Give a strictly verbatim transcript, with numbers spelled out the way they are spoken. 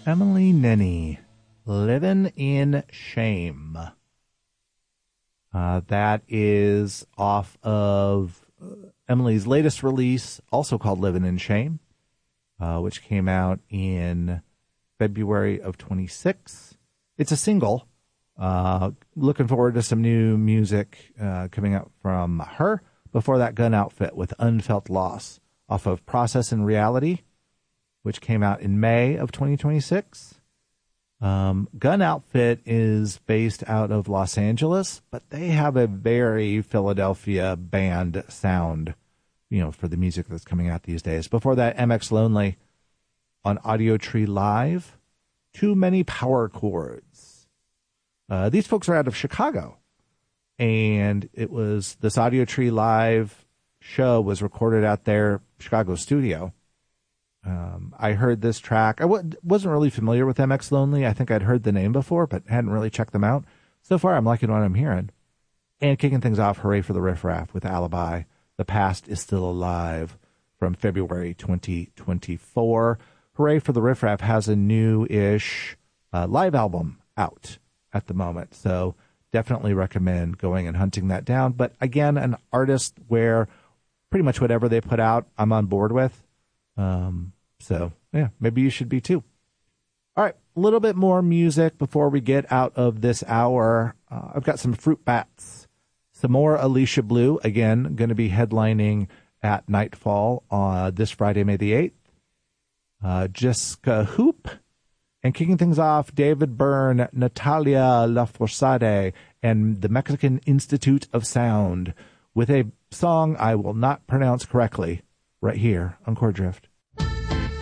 Emily Nenny, Living in Shame. Uh, that is off of Emily's latest release, also called Living in Shame, uh, which came out in February of twenty-six. It's a single. Uh, looking forward to some new music uh, coming out from her. Before that, Gun Outfit with Unfelt Loss off of Process and Reality, which came out in May of twenty twenty-six. Um, Gun Outfit is based out of Los Angeles, but they have a very Philadelphia band sound, you know, for the music that's coming out these days. Before that, M X Lonely on Audio Tree Live, Too Many Power Chords. Uh, these folks are out of Chicago, and it was this Audio Tree Live show was recorded at their Chicago studio. Um, I heard this track. I w- wasn't really familiar with M X Lonely. I think I'd heard the name before, but hadn't really checked them out. So far, I'm liking what I'm hearing. And kicking things off, Hooray for the Riff Raff with Alibi. The Past is Still Alive from February twenty twenty-four. Hooray for the Riff Raff has a new-ish uh, live album out at the moment. So definitely recommend going and hunting that down. But again, an artist where pretty much whatever they put out, I'm on board with. Um, so, yeah, maybe you should be too. All right, a little bit more music before we get out of this hour. Uh, I've got some Fruit Bats, some more Alicia Blue, again, going to be headlining at Nightfall uh, this Friday, May the eighth. Uh, Jessica Hoop, and kicking things off, David Byrne, Natalia Lafourcade, and the Mexican Institute of Sound with a song I will not pronounce correctly right here on Chord Drift.